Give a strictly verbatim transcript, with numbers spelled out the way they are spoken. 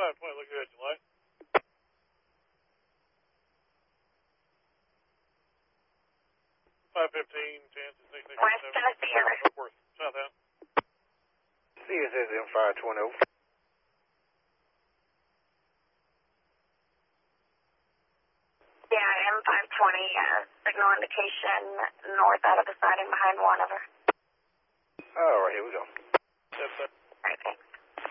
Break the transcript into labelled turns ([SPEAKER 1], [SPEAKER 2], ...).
[SPEAKER 1] five twenty, look good, you like? five fifteen, chance is six six seven.
[SPEAKER 2] West Tennessee, over.
[SPEAKER 1] Northwest, southbound.
[SPEAKER 3] C S S M five twenty, over.
[SPEAKER 2] Yeah, M five twenty, uh, signal indication north out of the siding behind one, over.
[SPEAKER 3] All right, here we go.
[SPEAKER 1] Yes, sir.
[SPEAKER 2] All right, thanks.